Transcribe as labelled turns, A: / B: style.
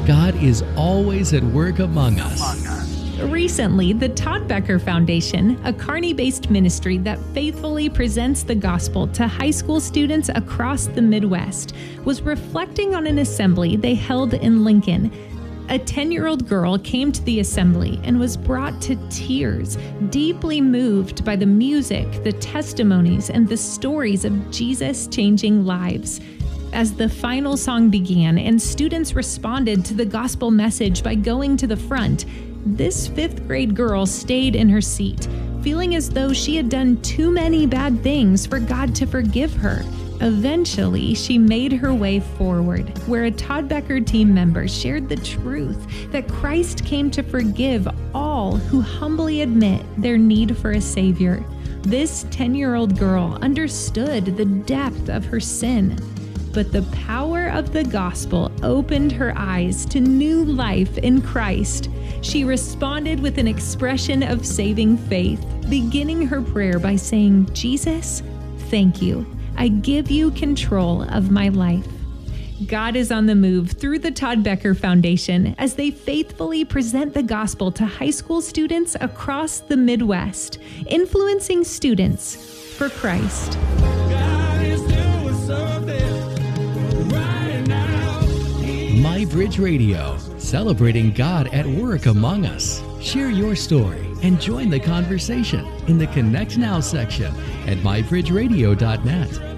A: God is always at work among us.
B: Recently, the Todd Becker Foundation, a Kearney-based ministry that faithfully presents the gospel to high school students across the Midwest, was reflecting on an assembly they held in Lincoln. A 10-year-old girl came to the assembly and was brought to tears, deeply moved by the music, the testimonies, and the stories of Jesus changing lives. As the final song began and students responded to the gospel message by going to the front, this 5th grade girl stayed in her seat, feeling as though she had done too many bad things for God to forgive her. Eventually, she made her way forward, where a Todd Becker team member shared the truth that Christ came to forgive all who humbly admit their need for a Savior. This 10-year-old girl understood the depth of her sin, but the power of the gospel opened her eyes to new life in Christ. She responded with an expression of saving faith, beginning her prayer by saying, "Jesus, thank you. I give you control of my life." God is on the move through the Todd Becker Foundation as they faithfully present the gospel to high school students across the Midwest, influencing students for Christ.
C: God is doing something right now.
A: MyBridge Radio, celebrating God at work among us. Share your story and join the conversation in the Connect Now section at mybridgeradio.net.